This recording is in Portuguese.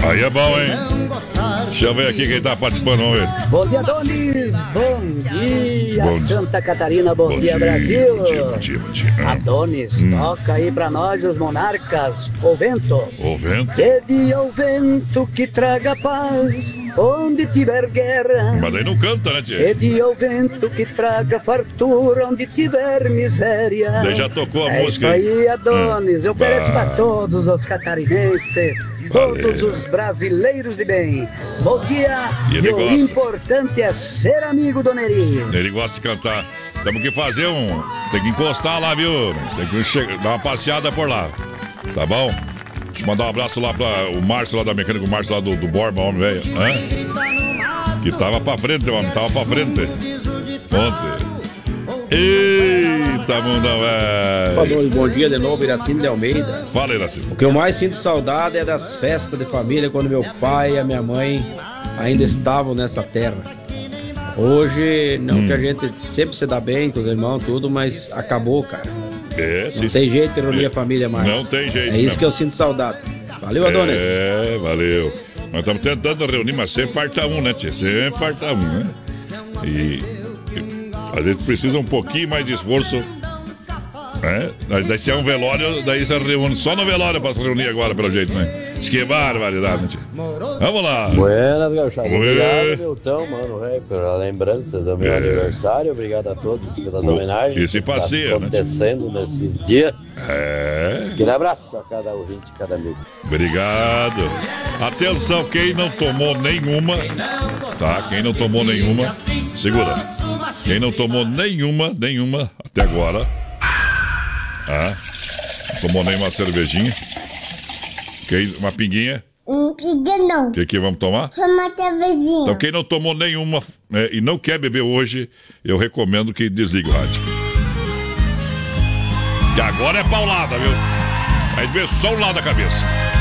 Aí é bom, hein? Deixa eu ver aqui quem tá participando, vamos ver. Bom dia, Donis. Bom dia, Bom Santa Catarina. Bom dia, Brasil. Bom dia. Adonis, toca aí pra nós, os monarcas, o vento. O vento. Pede ao vento que traga paz, onde tiver guerra. Mas daí não canta, né, tia? Pede ao vento que traga fartura, onde tiver miséria. Daí já tocou a É música. isso aí, Adonis. Eu ofereço pra todos os catarinenses, todos Valeu. os brasileiros de bem. Bom dia. E ele o gosta. importante é ser amigo do Neri. Ele gosta de cantar. Temos que fazer um. Tem que encostar lá, viu? Tem que dar uma passeada por lá. Tá bom? Deixa eu mandar um abraço lá pra o Márcio lá da mecânica, o Márcio lá do Borba, homem velho. Que tava pra frente, homem. Tava pra frente. Ontem. Eita, mundão, velho. Bom dia de novo, Iracine de Almeida. Fala, Iracine. O que eu mais sinto saudade é das festas de família, quando meu pai e a minha mãe ainda estavam nessa terra. Hoje, não que a gente sempre se dá bem com os irmãos, tudo, mas acabou, cara. Não tem jeito de reunir a família mais. Não tem jeito. É isso que eu sinto saudade. Valeu, Adonis. Valeu. Nós estamos tentando reunir, mas sempre falta um, né, tia? Sempre falta um, né? E a gente precisa um pouquinho mais de esforço. Mas daí se é um velório, daí você reúne só no velório para se reunir agora, pelo jeito, né? Isso que é barbaridade, né, tia? Vamos lá. Buenas, Gauchado. Oi. Obrigado, Milton, mano, pela lembrança do meu aniversário. Obrigado a todos pelas homenagens. Esse passeio, que tá acontecendo nesses dias. Aquele abraço a cada ouvinte, cada amigo. Obrigado. Atenção, quem não tomou nenhuma, tá? Quem não tomou nenhuma, segura. Quem não tomou nenhuma até agora, não tomou nenhuma cervejinha, uma pinguinha. Pinguinha não. O que vamos tomar? Só uma cervejinha. Então quem não tomou nenhuma e não quer beber hoje, eu recomendo que desligue o rádio. Que agora é paulada, viu? Aí vê só um lado da cabeça.